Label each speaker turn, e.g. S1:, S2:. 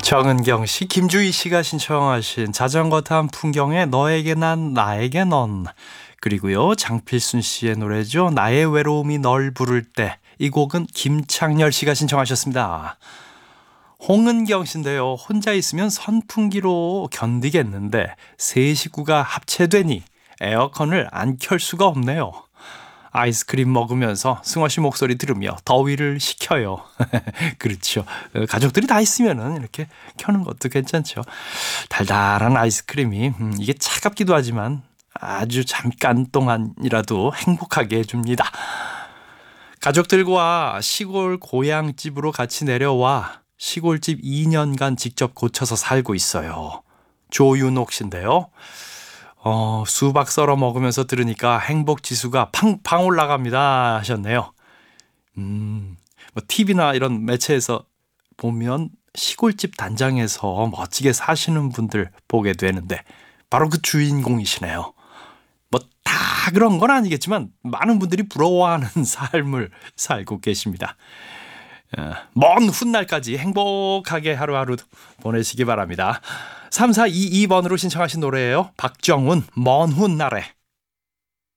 S1: 정은경 씨, 김주희 씨가 신청하신 자전거 탄 풍경에 너에게 난 나에게 넌, 그리고요 장필순 씨의 노래죠. 나의 외로움이 널 부를 때. 이 곡은 김창렬 씨가 신청하셨습니다. 홍은경 씨인데요. 혼자 있으면 선풍기로 견디겠는데 세 식구가 합체되니 에어컨을 안 켤 수가 없네요. 아이스크림 먹으면서 승화 씨 목소리 들으며 더위를 식혀요. 그렇죠. 가족들이 다 있으면은 이렇게 켜는 것도 괜찮죠. 달달한 아이스크림이 이게 차갑기도 하지만 아주 잠깐 동안이라도 행복하게 해줍니다. 가족들과 시골 고향집으로 같이 내려와 시골집 2년간 직접 고쳐서 살고 있어요. 조윤옥 씨인데요. 수박 썰어 먹으면서 들으니까 행복 지수가 팡팡 올라갑니다 하셨네요. 뭐 TV나 이런 매체에서 보면 시골집 단장에서 멋지게 사시는 분들 보게 되는데 바로 그 주인공이시네요. 뭐 다 그런 건 아니겠지만 많은 분들이 부러워하는 삶을 살고 계십니다. 먼 훗날까지 행복하게 하루하루 보내시기 바랍니다. 3422번으로 신청하신 노래예요. 박정훈, 먼 훗날에.